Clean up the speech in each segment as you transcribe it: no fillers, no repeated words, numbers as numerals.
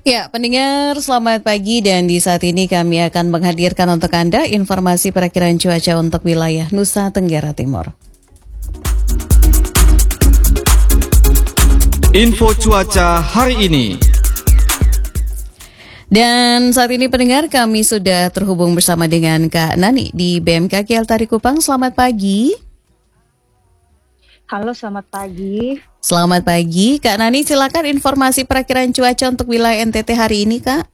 Ya, pendengar selamat pagi dan di saat ini kami akan menghadirkan untuk Anda informasi perakiraan cuaca untuk wilayah Nusa Tenggara Timur. Info cuaca hari ini. Dan saat ini pendengar kami sudah terhubung bersama dengan Kak Nani di BMKG Altari Kupang. Selamat pagi. Halo, selamat pagi. Selamat pagi, Kak Nani. Silakan informasi perakiraan cuaca untuk wilayah NTT hari ini, Kak.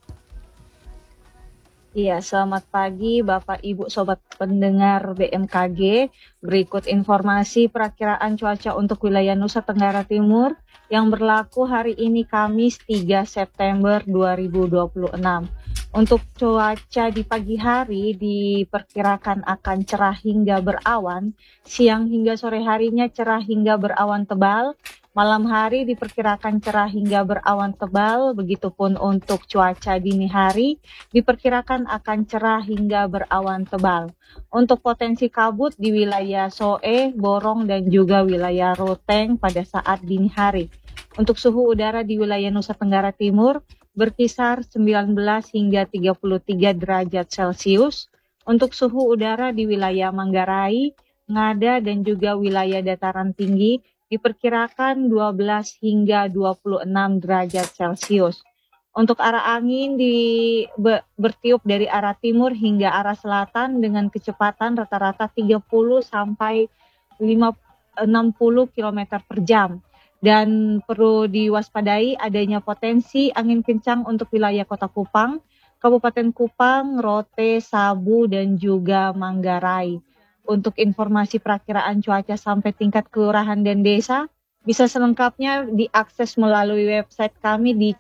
Iya, selamat pagi Bapak Ibu Sobat pendengar BMKG. Berikut informasi perakiraan cuaca untuk wilayah Nusa Tenggara Timur yang berlaku hari ini Kamis 3 September 2026. Untuk cuaca di pagi hari diperkirakan akan cerah hingga berawan, siang hingga sore harinya cerah hingga berawan tebal, malam hari diperkirakan cerah hingga berawan tebal, begitupun untuk cuaca dini hari diperkirakan akan cerah hingga berawan tebal. Untuk potensi kabut di wilayah Soe, Borong, dan juga wilayah Roteng pada saat dini hari. Untuk suhu udara di wilayah Nusa Tenggara Timur berkisar 19 hingga 33 derajat Celcius. Untuk suhu udara di wilayah Manggarai, Ngada, dan juga wilayah dataran tinggi diperkirakan 12 hingga 26 derajat Celcius. Untuk arah angin bertiup dari arah timur hingga arah selatan dengan kecepatan rata-rata 30 sampai 60 km per jam. Dan perlu diwaspadai adanya potensi angin kencang untuk wilayah Kota Kupang, Kabupaten Kupang, Rote, Sabu, dan juga Manggarai. Untuk informasi perakiraan cuaca sampai tingkat kelurahan dan desa, bisa selengkapnya diakses melalui website kami di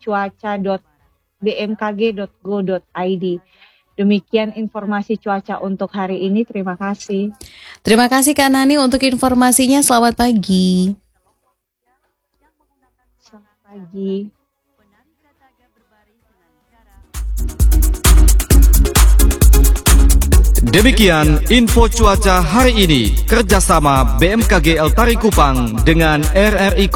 cuaca.bmkg.go.id. Demikian informasi cuaca untuk hari ini. Terima kasih. Terima kasih Kak Nani untuk informasinya. Selamat pagi. Selamat pagi. Demikian info cuaca hari ini kerjasama BMKG Altari Kupang dengan RRI